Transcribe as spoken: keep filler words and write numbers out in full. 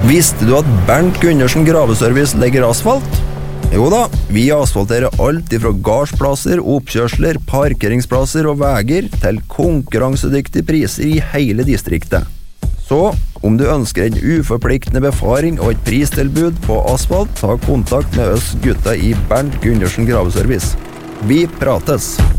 Visste du at Bernt Gundersen Graveservice legger asfalt? Jo da, vi asfalterer alt ifra gardsplasser, oppkjørsler, parkeringsplasser og veger til konkurransedyktige priser i hele distriktet. Så, om du ønsker en uforpliktende befaring og et pristilbud på asfalt, ta kontakt med oss gutta i Bernt Gundersen Graveservice. Vi prates!